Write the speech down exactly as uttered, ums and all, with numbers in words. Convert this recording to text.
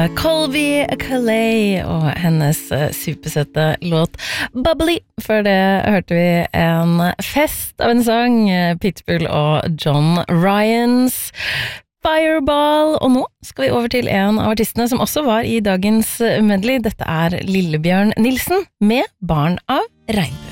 Colby Calais og hennes supersøtte låt Bubbly. Før det hørte vi en fest av en sang, Pitbull og John Ryans Fireball. Og nå skal vi over til en av artistene som også var i dagens medley. Dette er Lillebjørn Nilsen med Barn av Regnbue.